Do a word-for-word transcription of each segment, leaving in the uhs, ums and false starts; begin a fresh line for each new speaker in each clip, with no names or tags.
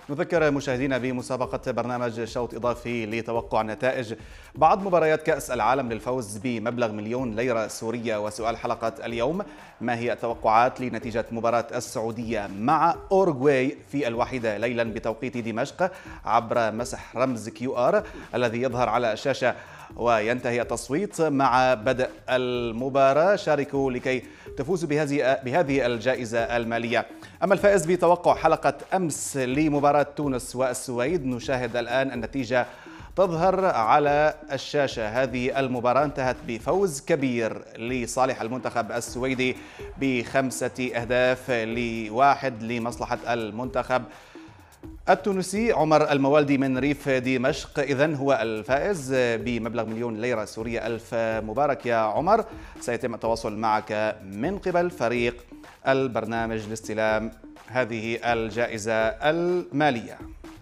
نذكر مشاهدينا بمسابقة برنامج شوط إضافي لتوقع نتائج بعض مباريات كأس العالم للفوز بمبلغ مليون ليرة سورية. وسؤال حلقة اليوم: ما هي التوقعات لنتيجة مباراة السعودية مع أوروغواي في الواحدة ليلا بتوقيت دمشق عبر مسح رمز كيو آر الذي يظهر على الشاشة وينتهي التصويت مع بدء المباراة. شاركوا لكي تفوزوا بهذه بهذه الجائزة المالية. أما الفائز بتوقع حلقة أمس لمباراة تونس والسويد، نشاهد الآن النتيجة تظهر على الشاشة. هذه المباراة انتهت بفوز كبير لصالح المنتخب السويدي بخمسة أهداف لواحد لمصلحة المنتخب التونسي. عمر الموالدي من ريف دمشق إذن هو الفائز بمبلغ مليون ليرة سورية. ألف مبارك يا عمر. سيتم التواصل معك من قبل فريق البرنامج لاستلام هذه الجائزة المالية.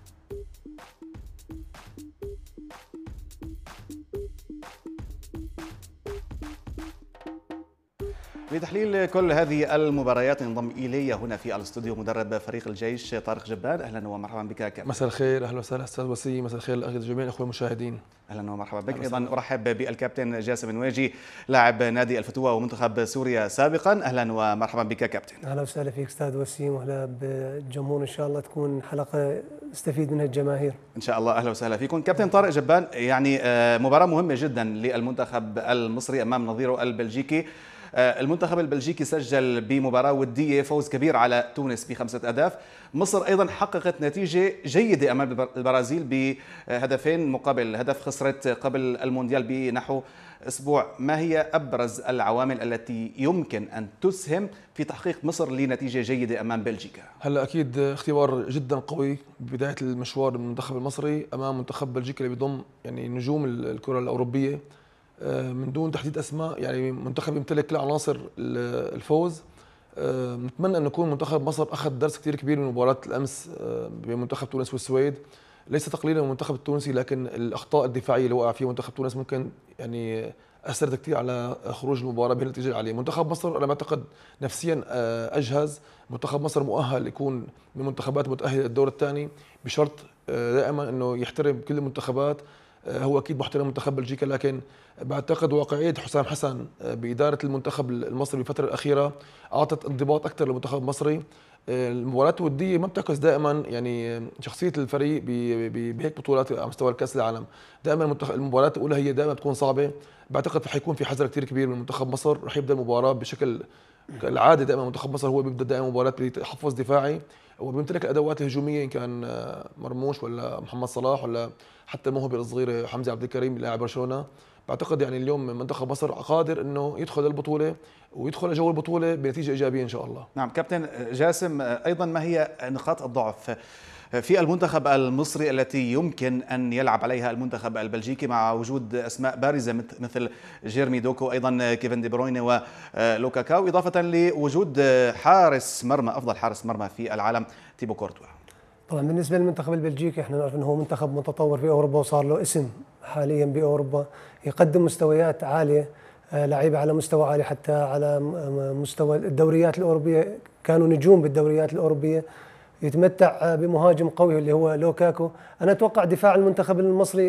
لتحليل كل هذه المباريات ينضم إلي هنا في الاستوديو مدرب فريق الجيش طارق جبان. أهلا ومرحبا بك كابتن.
مساء الخير، أهلا وسهلا أستاذ وسيم. مساء الخير لجميع الأخوة المشاهدين.
أهلا ومرحبا بك. أيضا أرحب بالكابتن جاسم نواجي لاعب نادي الفتوة ومنتخب سوريا سابقا. أهلا ومرحبا بك كابتن.
أهلا وسهلا فيك أستاذ وسيم، وأهلا بالجمهور. إن شاء الله تكون حلقة يستفيد منها الجماهير
إن شاء الله. أهلا وسهلا فيكم كابتن طارق جبان. يعني مباراة مهمة جدا للمنتخب المصري أمام نظيره البلجيكي. المنتخب البلجيكي سجل بمباراة ودية فوز كبير على تونس بخمسة أهداف. مصر أيضا حققت نتيجة جيدة أمام البرازيل بهدفين مقابل هدف، خسرت قبل المونديال بنحو أسبوع. ما هي أبرز العوامل التي يمكن أن تسهم في تحقيق مصر لنتيجة جيدة أمام بلجيكا؟
هلا أكيد اختبار جدا قوي ببداية المشوار المنتخب المصري أمام منتخب بلجيكا اللي بيضم يعني نجوم الكرة الأوروبية من دون تحديد اسماء. يعني منتخب يمتلك كل عناصر الفوز. نتمنى ان يكون منتخب مصر اخذ درس كثير كبير من مباراه الامس بين منتخب تونس والسويد، ليس تقليلا من المنتخب التونسي، لكن الاخطاء الدفاعيه اللي وقع فيها منتخب تونس ممكن يعني اثرت كثير على خروج المباراه بهالنتيجه العاليه. منتخب مصر انا بعتقد نفسيا اجهز. منتخب مصر مؤهل يكون من المنتخبات المتاهله للدور الثاني، بشرط دائما انه يحترم كل المنتخبات. هو اكيد محترم منتخب بلجيكا، لكن بعتقد واقعيه حسام حسن باداره المنتخب المصري بالفتره الاخيره اعطت انضباط اكثر للمنتخب المصري. المباريات الوديه ما بتعكس دائما يعني شخصيه الفريق بهيك بطولات على مستوى كاس العالم. دائما المباريات الاولى هي دائما تكون صعبه. بعتقد رح يكون في حذر كثير كبير من منتخب مصر، رح يبدا المباراه بشكل كالعاده. دائما منتخب مصر هو بيبدا دائما مباراه بتحفظ دفاعي، وبيمتلك الادوات الهجوميه، ان كان مرموش ولا محمد صلاح ولا حتى الموهبه الصغيره حمزه عبد الكريم لاعب برشلونه. بعتقد يعني اليوم منتخب مصر قادر انه يدخل البطوله ويدخل جو البطوله بنتيجه ايجابيه ان شاء الله.
نعم كابتن جاسم، ايضا ما هي نقاط الضعف في المنتخب المصري التي يمكن أن يلعب عليها المنتخب البلجيكي مع وجود أسماء بارزة مثل جيرمي دوكو، أيضا كيفن دي بروينه ولوكاكاو، إضافة لوجود حارس مرمى أفضل حارس مرمى في العالم تيبو كورتوا؟
طبعا بالنسبة للمنتخب البلجيكي احنا نعرف أنه هو منتخب متطور في أوروبا وصار له اسم حاليا بأوروبا، يقدم مستويات عالية، لعيبة على مستوى عالي، حتى على مستوى الدوريات الأوروبية كانوا نجوم بالدوريات الأوروبية. يتمتع بمهاجم قوي اللي هو لوكاكو. أنا أتوقع دفاع المنتخب المصري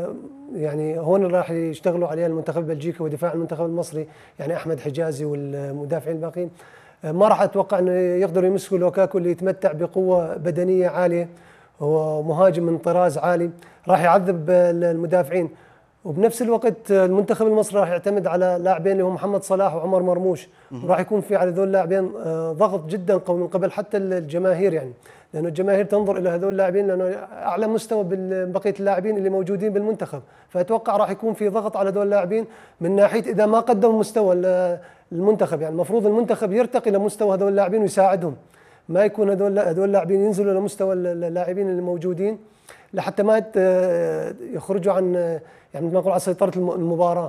يعني هون راح يشتغلوا عليه المنتخب البلجيكي ودفاع المنتخب المصري، يعني أحمد حجازي والمدافعين الباقيين ما راح أتوقع أنه يقدروا يمسكوا لوكاكو اللي يتمتع بقوة بدنية عالية، هو مهاجم من طراز عالي، راح يعذب المدافعين. وبنفس الوقت المنتخب المصري راح يعتمد على لاعبين اللي هم محمد صلاح وعمر مرموش، وراح يكون في على هذول اللاعبين ضغط جدا قوي من قبل حتى الجماهير، يعني لأنه الجماهير تنظر إلى هذول اللاعبين لأنه أعلى مستوى بقية اللاعبين اللي موجودين بالمنتخب. فأتوقع راح يكون في ضغط على هذول اللاعبين من ناحية إذا ما قدموا مستوى المنتخب. يعني المفروض المنتخب يرتقي لمستوى هذول اللاعبين ويساعدهم، ما يكون هذول هذول اللاعبين ينزلوا لمستوى اللاعبين اللي موجودين لحتى ما يخرجوا عن يعني ما نقول على سيطرة المباراة.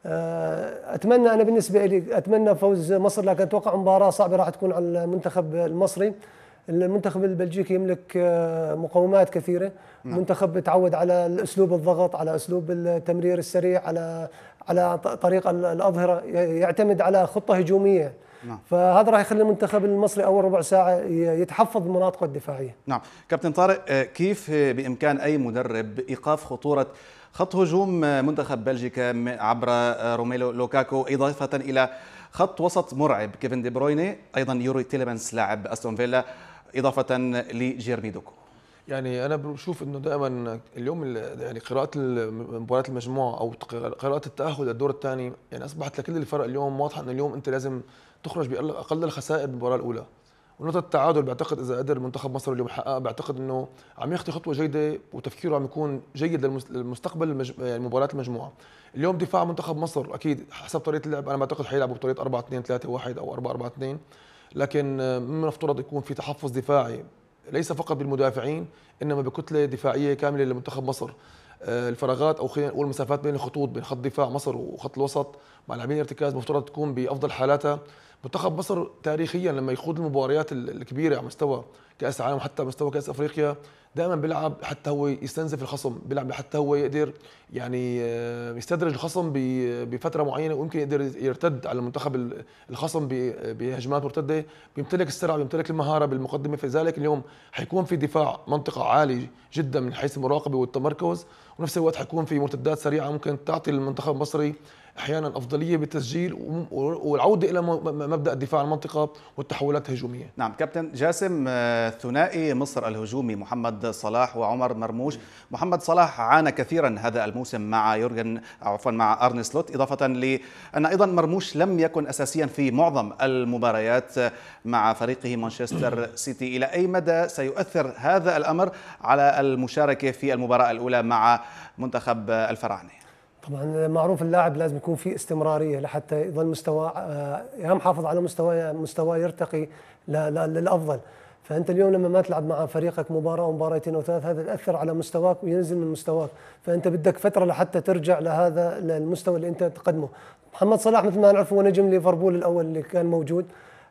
أتمنى أنا بالنسبة لي أتمنى فوز مصر، لكن أتوقع مباراة صعبة راح تكون على المنتخب المصري. المنتخب البلجيكي يملك مقومات كثيرة، منتخب تعود على أسلوب الضغط، على أسلوب التمرير السريع، على على طريقة الأظهرة، يعتمد على خطة هجومية.
نعم.
فهذا راح يخلي المنتخب المصري اول ربع ساعه يتحفظ بمناطقه الدفاعيه.
نعم كابتن طارق، كيف بامكان اي مدرب ايقاف خطوره خط هجوم منتخب بلجيكا عبر روميلو لوكاكو، اضافه الى خط وسط مرعب كيفن دي برويني، ايضا يوري تيليمانس لاعب استون فيلا، اضافه لجيرمي دوكو؟
يعني انا بشوف انه دائما اليوم يعني قراءه مباريات المجموعه او قراءه التاهل للدور الثاني يعني اصبحت لكل الفرق اليوم واضحه انه اليوم انت لازم تخرج باقل الخسائر بالمباراه الاولى. ونقطه التعادل بعتقد اذا قدر منتخب مصر اليوم يحققها بعتقد انه عم يخطي خطوه جيده وتفكيره عم يكون جيد للمستقبل المج... يعني مباريات المجموعه. اليوم دفاع منتخب مصر اكيد حسب طريقه اللعب انا بعتقد حيلعبوا بطريقه أربعة اثنين ثلاثة واحد او أربعة أربعة اثنين، لكن من المفترض يكون في تحفظ دفاعي ليس فقط بالمدافعين انما بكتله دفاعيه كامله لمنتخب مصر. الفراغات او خلينا نقول المسافات بين الخطوط بين خط دفاع مصر وخط الوسط مع لاعبين ارتكاز مفترض تكون بافضل حالاتها. منتخب مصر تاريخيا لما يخوض المباريات الكبيره على مستوى كاس العالم حتى مستوى كاس افريقيا دائما بيلعب حتى هو يستنزف الخصم، بيلعب حتى هو يقدر يعني يستدرج الخصم بفتره معينه ويمكن يقدر يرتد على المنتخب الخصم بهجمات مرتده، بيمتلك السرعه بيمتلك المهاره بالمقدمه. فلذلك اليوم حيكون في دفاع منطقه عالي جدا من حيث المراقبه والتمركز، ونفس الوقت حيكون في مرتدات سريعه ممكن تعطي المنتخب المصري احيانا افضليه بالتسجيل والعوده الى مبدا الدفاع عن المنطقه والتحولات الهجوميه.
نعم كابتن جاسم، ثنائي مصر الهجومي محمد صلاح وعمر مرموش، محمد صلاح عانى كثيرا هذا الموسم مع يورجن عفوا مع ارني سلوت، اضافه لان ايضا مرموش لم يكن اساسيا في معظم المباريات مع فريقه مانشستر سيتي. الى اي مدى سيؤثر هذا الامر على المشاركه في المباراه الاولى مع منتخب الفراعنه؟
طبعا معروف اللاعب لازم يكون في استمراريه لحتى يظل مستواه يا محافظ على مستواه مستواه يرتقي للافضل. فانت اليوم لما ما تلعب مع فريقك مباراه ومباراتين او ثلاث هذا ياثر على مستواك وينزل من مستواك، فانت بدك فتره لحتى ترجع لهذا المستوى اللي انت تقدمه. محمد صلاح مثل ما نعرف هو نجم ليفربول الاول اللي كان موجود.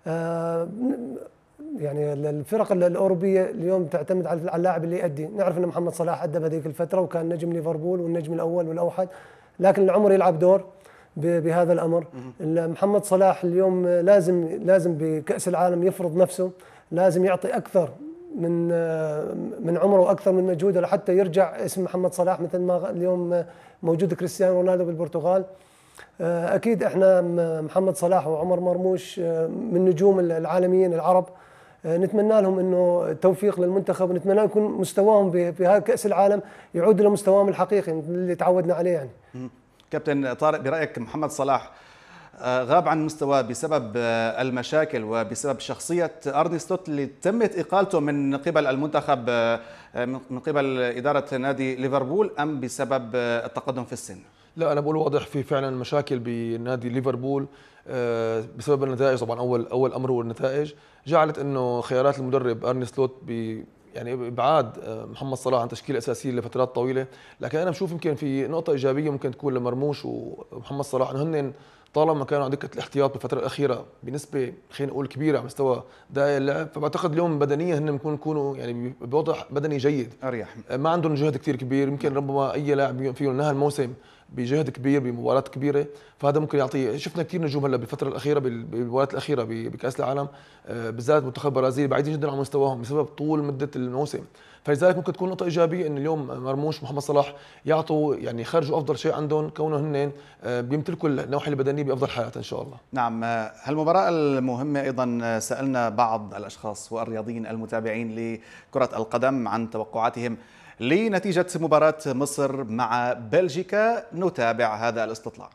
يعني الفرق الاوروبيه اليوم تعتمد على اللاعب اللي يؤدي، نعرف ان محمد صلاح ادى بهذيك الفتره وكان نجم ليفربول والنجم الاول والاوحد، لكن العمر يلعب دور بهذا الامر. محمد صلاح اليوم لازم لازم بكاس العالم يفرض نفسه، لازم يعطي اكثر من من عمره واكثر من مجهوده لحتى يرجع اسم محمد صلاح مثل ما اليوم موجود كريستيانو رونالدو بالبرتغال. اكيد احنا محمد صلاح وعمر مرموش من نجوم العالميين العرب، نتمنى لهم انه التوفيق للمنتخب ونتمنى يكون مستواهم في هذا كاس العالم يعود لمستواهم الحقيقي اللي تعودنا عليه. يعني
كابتن طارق، برايك محمد صلاح غاب عن مستواه بسبب المشاكل وبسبب شخصيه ارني سلوت اللي تمت اقالته من قبل المنتخب من قبل اداره نادي ليفربول، ام بسبب التقدم في السن؟
لا انا بقول واضح في فعلا مشاكل بنادي ليفربول بسبب النتائج. طبعا اول اول امر هو النتائج جعلت انه خيارات المدرب ارني سلوت ب يعني ابعاد محمد صلاح عن تشكيله اساسيه لفترات طويله. لكن انا بشوف يمكن في نقطه ايجابيه ممكن تكون لمرموش ومحمد صلاح انه هن طالما كانوا على دكه الاحتياط بالفتره الاخيره بنسبه خلينا نقول كبيره على مستوى دقائق اللعب، فبعتقد اليوم بدنيا هن ممكن يكونوا يعني بوضع بدني جيد،
اريح،
ما عندهم جهد كثير كبير. يمكن ربما اي لاعب فيهم نهى الموسم بجهد كبير بمباراه كبيره، فهذا ممكن يعطي. شفنا كثير نجوم هلا بالفتره الاخيره بالمباريات الاخيره بكاس العالم بالذات منتخب البرازيل بعيدين جدا عن مستواهم بسبب طول مده الموسم، فلذلك ممكن تكون نقطه ايجابيه ان اليوم مرموش ومحمد صلاح يعطوا يعني يخرجوا افضل شيء عندهم كونه هن بيمتلكوا النواحي البدنيه بافضل حالات ان شاء الله.
نعم، هالمباراه المهمه ايضا سالنا بعض الاشخاص والرياضيين المتابعين لكره القدم عن توقعاتهم لنتيجة مباراة مصر مع بلجيكا. نتابع هذا الاستطلاع.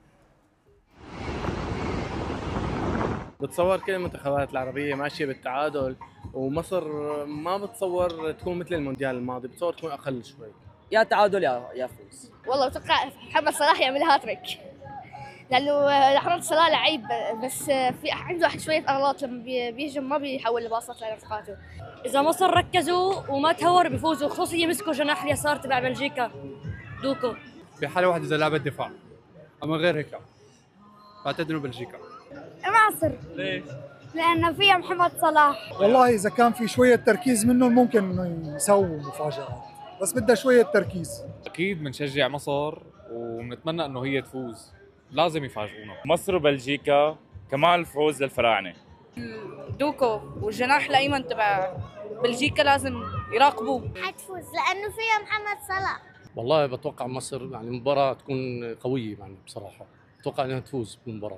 بتصور كل المنتخبات العربية ماشية بالتعادل، ومصر ما بتصور تكون مثل المونديال الماضي، بتصور تكون أقل شوي.
يا تعادل يا يا فوز.
والله بتوقع محمد صلاح يعمل هاتريك، لأنه محمد صلاح لعيب بس في عنده شوية أغلاط لما بيهجم ما بيحول لباصات لرفقاته.
إذا مصر ركزوا وما تهور بيفوزوا، خصوصا يمسكوا جناح اليسار تبع بلجيكا دوكو.
في حالة واحدة إذا لعبت دفاع، أما غير هيك بعتقد إنه بلجيكا.
مصر.
ليش؟
لأنه فيها محمد صلاح.
والله إذا كان في شوية تركيز منه ممكن إنه يسووا مفاجآت، بس بدها شوية تركيز.
أكيد بنشجع مصر ونتمنى إنه هي تفوز، لازم يفاجئونا.
مصر وبلجيكا كمان الفوز للفراعنه.
دوكو والجناح الايمن تبع بلجيكا لازم يراقبوه.
حتفوز لانه فيها محمد صلاح.
والله بتوقع مصر يعني مباراة تكون قوية يعني بصراحة، بتوقع انها تفوز بالمباراة.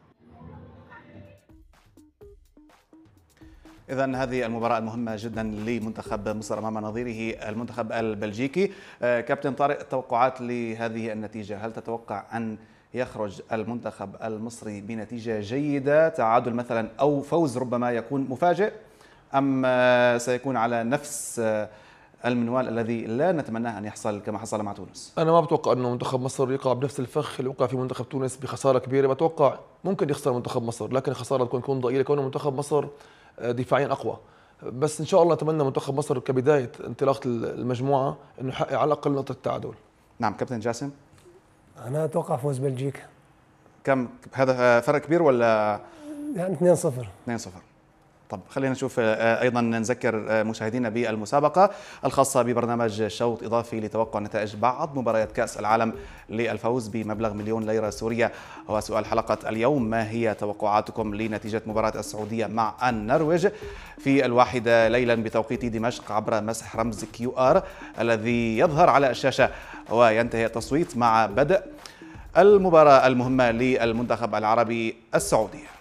إذا هذه المباراة المهمة جدا لمنتخب مصر أمام نظيره المنتخب البلجيكي. كابتن طارق، توقعات لهذه النتيجة، هل تتوقع أن يخرج المنتخب المصري بنتيجة جيدة، تعادل مثلا أو فوز ربما يكون مفاجئ، أم سيكون على نفس المنوال الذي لا نتمناه أن يحصل كما حصل مع تونس؟
أنا ما بتوقع أنه منتخب مصر يقع بنفس الفخ اللي وقع في منتخب تونس بخسارة كبيرة. بتوقع ممكن يخسر منتخب مصر، لكن الخسارة تكون تكون ضئيلة كونه منتخب مصر دفاعيا أقوى. بس إن شاء الله أتمنى منتخب مصر كبداية انطلاقة المجموعة أنه يحقق على الأقل نقطة التعادل.
نعم كابتن جاسم.
أنا أتوقع فوز بلجيكا.
كم هذا فرق كبير ولا؟
يعني اثنين صفر.
اثنين صفر. طب خلينا نشوف ايضا نذكر مشاهدينا بالمسابقه الخاصه ببرنامج شوط اضافي لتوقع نتائج بعض مباريات كاس العالم للفوز بمبلغ مليون ليره سوريه. هو سؤال حلقه اليوم: ما هي توقعاتكم لنتيجه مباراه السعوديه مع النرويج في الواحده ليلا بتوقيت دمشق عبر مسح رمز كيو ار الذي يظهر على الشاشه، وينتهي التصويت مع بدء المباراه المهمه للمنتخب العربي السعودي.